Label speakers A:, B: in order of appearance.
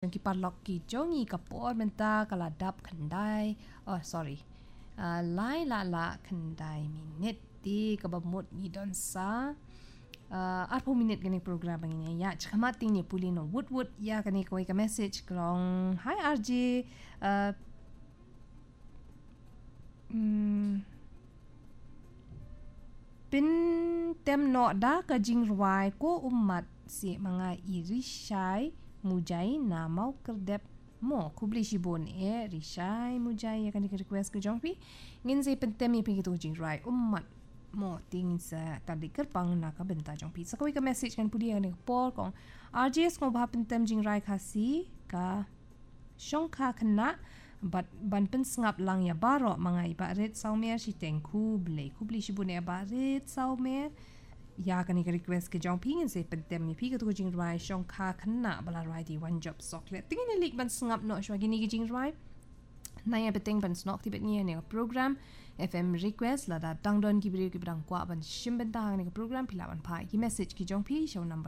A: งกิปัดล็อกกิจงอีกับปอดมันตากระดับขันได้sorry ไล่ละขันได้มินิตตีกับบหมดมีดอนซา8 minit gani program bangnya ya chamating ni pulino wood ya gani koi ka message klong hi RJ pin tem no da ka jing ruai ko ummat si mga irishai mujai na mau kerdep mo kubli shibon rishai mujai ya gani request ko jongpi ngin se pentem ni pingi to jing ruai ummat mo ting sa talikar pang na ka benta jong pi sa koi ka message kan pudi ani por kong RJS ko ba pentem jing rai khasi ka shong kha khna but ban pen ngap lang ya baro mga iba ret saumer si tengku ble kubli shibune ba ret saumer ya kan ka request ke jong pi ngin se pentem ni pi ka to jing rai shong kha khna bala rai di one job soklet tingin lik ban ngap no shwa gini jing rai naya beteng ban snok tibet ni ne program FM request la da dangdon ki bri ki brang kwa ban shim ben ta ne program pilawan pai ki message ki jong pi show number